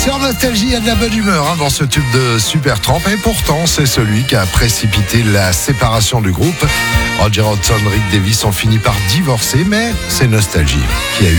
Sur Nostalgie, il y a de la bonne humeur dans ce tube de Supertramp. Et pourtant, c'est celui qui a précipité la séparation du groupe. Roger Hodgson, Rick Davies ont fini par divorcer, mais c'est Nostalgie qui a eu